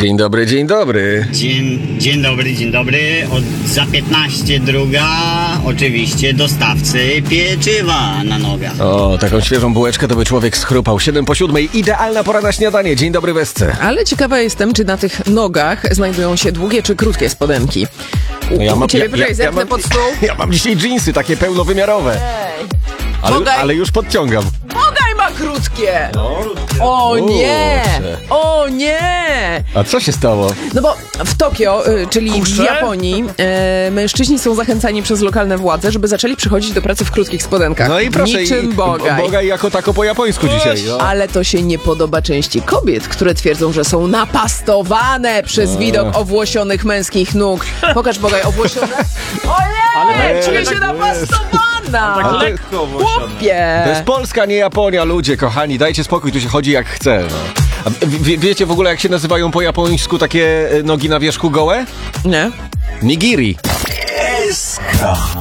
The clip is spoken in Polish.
Dzień dobry, dzień dobry. Dzień dobry. Za 15 druga oczywiście dostawcy pieczywa na nogach. O, taką świeżą bułeczkę to by człowiek schrupał. 7:07, idealna pora na śniadanie. Dzień dobry, Wesce. Ale ciekawa jestem, czy na tych nogach znajdują się długie czy krótkie spodenki. U ciebie, poczekaj, zerknę pod stół. Ja mam dzisiaj dżinsy takie pełnowymiarowe. Ale już podciągam. Bogaj ma krótkie! O nie! O nie! A co się stało? No bo w Tokio, czyli w Japonii, mężczyźni są zachęcani przez lokalne władze, żeby zaczęli przychodzić do pracy w krótkich spodenkach. No i proszę, niczym Bogaj. Bogaj jako tako po japońsku dzisiaj. No. Ale to się nie podoba części kobiet, które twierdzą, że są napastowane przez widok owłosionych męskich nóg. Pokaż, Bogaj, owłosione. Ojej, czuję się napastowana! Tak lekko Chłopie! To jest Polska, nie Japonia, ludzie kochani, dajcie spokój, tu się chodzi jak chce. No. A wiecie w ogóle, jak się nazywają po japońsku takie nogi na wierzchu gołe? Nie? Nigiri.